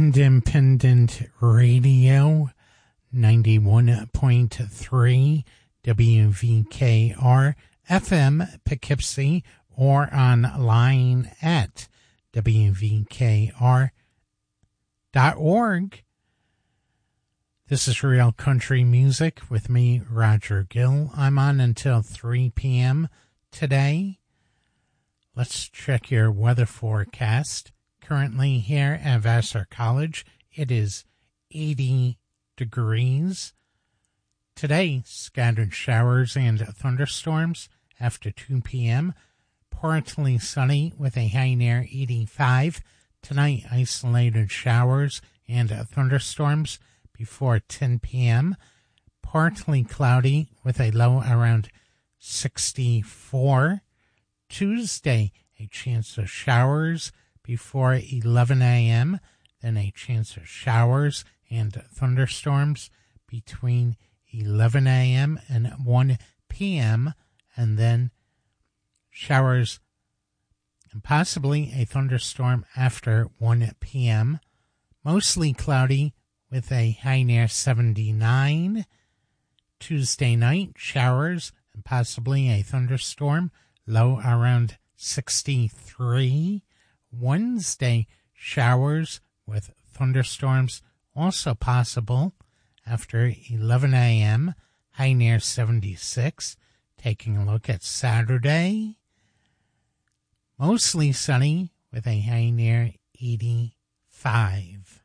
Independent Radio, 91.3 WVKR FM Poughkeepsie, or online at WVKR.org. This is Real Country Music with me, Roger Gill. I'm on until 3 p.m. today. Let's check your weather forecast. Currently here at Vassar College, it is 80 degrees. Today, scattered showers and thunderstorms after 2 p.m. Partly sunny with a high near 85. Tonight, isolated showers and thunderstorms before 10 p.m. Partly cloudy with a low around 64. Tuesday, a chance of showers before 11 a.m., then a chance of showers and thunderstorms between 11 a.m. and 1 p.m., and then showers and possibly a thunderstorm after 1 p.m. Mostly cloudy with a high near 79. Tuesday night, showers and possibly a thunderstorm, low around 63. Wednesday, showers with thunderstorms also possible after 11 a.m., high near 76. Taking a look at Saturday, mostly sunny with a high near 85.